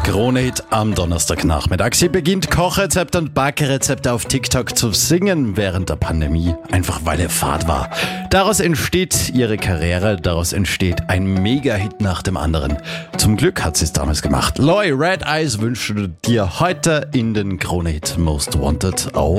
Krone-Hit am Donnerstagnachmittag. Sie beginnt Kochrezepte und Backrezepte auf TikTok zu singen während der Pandemie, einfach weil er Fahrt war. Daraus entsteht ihre Karriere, daraus entsteht ein Mega-Hit nach dem anderen. Zum Glück hat sie es damals gemacht. Loi, Red Eyes wünsche dir heute in den Krone-Hit Most Wanted auf